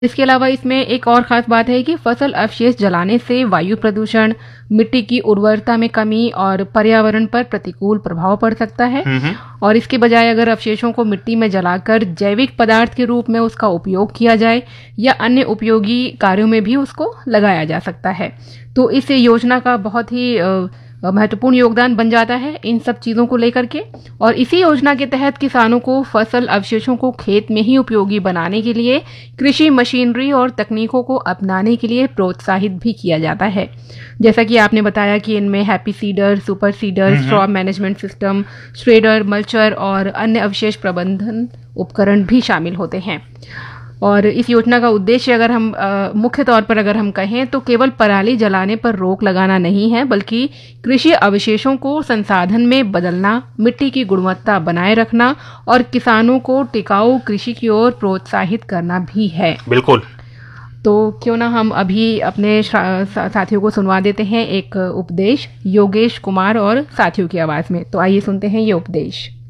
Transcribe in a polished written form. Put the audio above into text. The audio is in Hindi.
इसके अलावा इसमें एक और ख़ास बात है कि फसल अवशेष जलाने से वायु प्रदूषण, मिट्टी की उर्वरता में कमी और पर्यावरण पर प्रतिकूल प्रभाव पड़ सकता है। और इसके बजाय अगर अवशेषों को मिट्टी में जलाकर जैविक पदार्थ के रूप में उसका उपयोग किया जाए या अन्य उपयोगी कार्यों में भी उसको लगाया जा सकता है, तो इस योजना का बहुत ही महत्वपूर्ण योगदान बन जाता है इन सब चीज़ों को लेकर के। और इसी योजना के तहत किसानों को फसल अवशेषों को खेत में ही उपयोगी बनाने के लिए कृषि मशीनरी और तकनीकों को अपनाने के लिए प्रोत्साहित भी किया जाता है। जैसा कि आपने बताया कि इनमें happy seeder, super seeder, straw management system, shredder, mulcher और अन्य अवशेष प्रबंधन उपकरण भी शामिल होते हैं। और इस योजना का उद्देश्य अगर हम मुख्य तौर पर अगर हम कहें तो केवल पराली जलाने पर रोक लगाना नहीं है, बल्कि कृषि अवशेषों को संसाधन में बदलना, मिट्टी की गुणवत्ता बनाए रखना और किसानों को टिकाऊ कृषि की ओर प्रोत्साहित करना भी है। बिल्कुल। तो क्यों ना हम अभी अपने साथियों को सुनवा देते हैं एक उपदेश योगेश कुमार और साथियों की आवाज़ में। तो आइए सुनते हैं ये उपदेश।